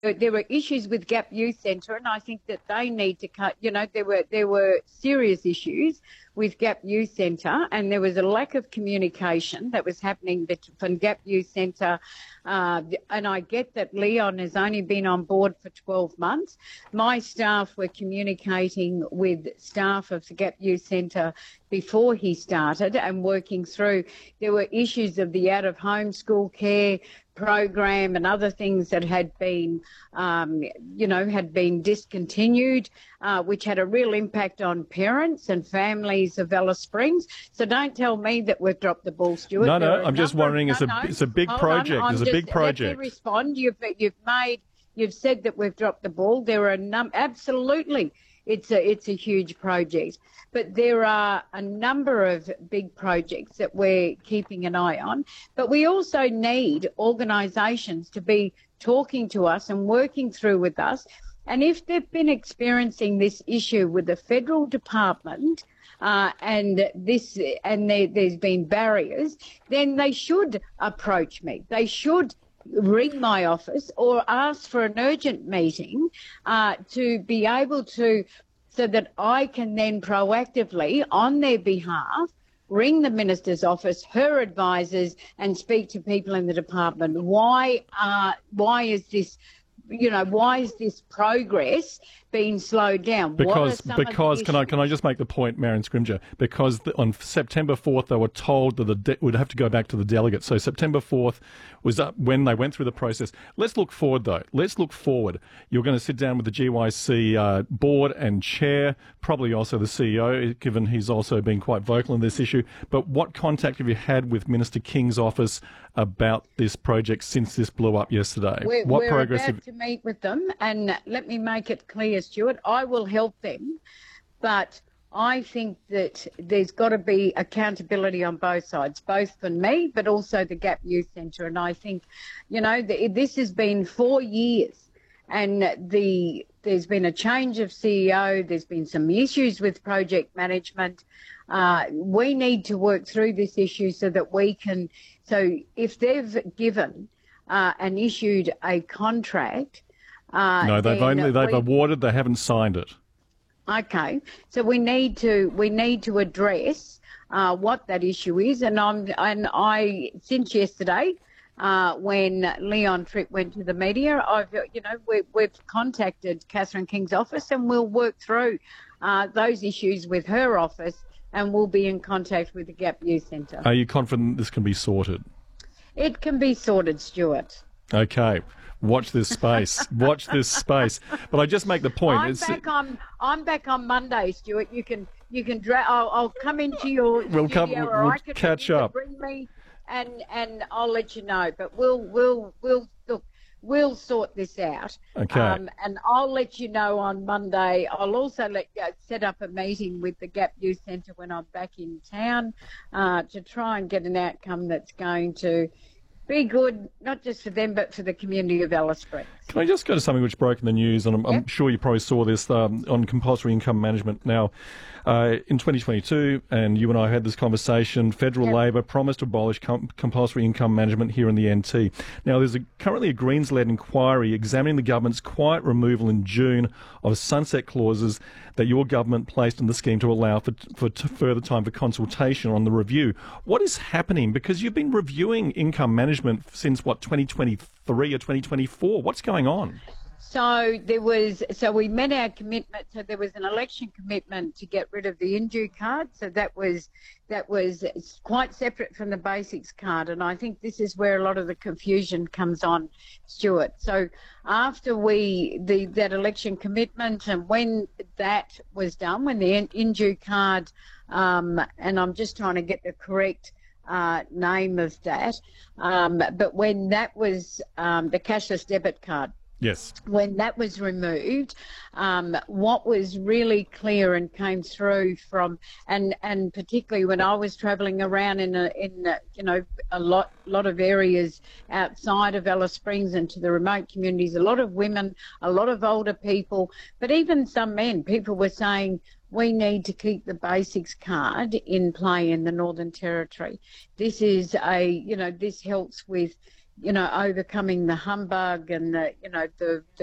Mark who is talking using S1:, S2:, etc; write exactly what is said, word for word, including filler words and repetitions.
S1: there were issues with Gap Youth Centre, and I think that they need to cut. You know, there were there were serious issues with Gap Youth Centre, and there was a lack of communication that was happening from Gap Youth Centre. Uh, and I get that Leon has only been on board for twelve months. My staff were communicating with staff of the Gap Youth Centre before he started and working through. There were issues of the out-of-home school care program and other things that had been, um, you know, had been discontinued, uh, which had a real impact on parents and families of Alice Springs. So don't tell me that we've dropped the ball, Stuart.
S2: No, no, I'm just wondering, it's a, no, it's a big project. There's a big project.
S1: Let me respond. You've, you've made, you've said that we've dropped the ball. There are a num- absolutely. It's a it's a huge project, but there are a number of big projects that we're keeping an eye on. But we also need organisations to be talking to us and working through with us. And if they've been experiencing this issue with the federal department, uh, and this and there, there's been barriers, then they should approach me. They should ring my office or ask for an urgent meeting uh, to be able to, so that I can then proactively, on their behalf, ring the minister's office, her advisors, and speak to people in the department. Why, uh, why is this, you know, why is this progress being slowed down?
S2: Because, because can I can I just make the point, Marion Scrimgeour? Because the, on September fourth, they were told that the de- would have to go back to the delegates. So September fourth was up when they went through the process. Let's look forward, though. Let's look forward. You're going to sit down with the G Y C uh, board and chair, probably also the C E O, given he's also been quite vocal in this issue. But what contact have you had with Minister King's office about this project since this blew up yesterday?
S1: We're,
S2: what
S1: we're
S2: progress
S1: about
S2: have...
S1: to meet with them, and let me make it clear, Stuart, I will help them, but I think that there's got to be accountability on both sides, both for me, but also the Gap Youth Centre. And I think, you know, the, this has been four years and the there's been a change of C E O, there's been some issues with project management. Uh, we need to work through this issue so that we can, so if they've given uh, and issued a contract, Uh,
S2: no, they've only they've we, awarded. They haven't signed it.
S1: Okay, so we need to we need to address uh, what that issue is, and I'm and I since yesterday, uh, when Leon Tripp went to the media, I've you know we, we've contacted Catherine King's office, and we'll work through uh, those issues with her office, and we'll be in contact with the Gap Youth Centre.
S2: Are you confident this can be sorted?
S1: It can be sorted, Stuart.
S2: Okay. Watch this space. Watch this space. But I just make the point.
S1: I'm
S2: it's,
S1: back on. I'm back on Monday, Stuart. You can. You can. Dra- I'll, I'll come into your
S2: we'll
S1: studio,
S2: come,
S1: or
S2: we'll
S1: I can
S2: catch
S1: you
S2: up.
S1: Can bring me, and and I'll let you know. But we'll we'll we'll look. We'll sort this out.
S2: Okay.
S1: Um, and I'll let you know on Monday. I'll also let uh, set up a meeting with the Gap Youth Centre when I'm back in town uh, to try and get an outcome that's going to be good, not just for them, but for the community of Alice Springs.
S2: Can I just go to something which broke in the news, and I'm, yep. I'm sure you probably saw this um, on compulsory income management. Now, uh, in twenty twenty-two, and you and I had this conversation, federal yep. Labor promised to abolish com- compulsory income management here in the N T. Now, there's a, currently a Greens-led inquiry examining the government's quiet removal in June of sunset clauses that your government placed in the scheme to allow for, for t- further time for consultation on the review. What is happening? Because you've been reviewing income management since, what, twenty twenty-three or twenty twenty-four? What's going on?
S1: So there was, so we met our commitment. So there was an election commitment to get rid of the Indue card. So that was that was quite separate from the basics card. And I think this is where a lot of the confusion comes on, Stuart. So after we the that election commitment, and when that was done, when the Indue card, um, and I'm just trying to get the correct uh, name of that, um, but when that was um, the cashless debit card.
S2: Yes.
S1: When that was removed, um, what was really clear and came through from, and, and particularly when I was travelling around in a, in a, you know a lot lot of areas outside of Alice Springs and to the remote communities, a lot of women, a lot of older people, but even some men, people were saying, we need to keep the basics card in play in the Northern Territory. This is a, you know, this helps with you know, overcoming the humbug and the, you know, the, the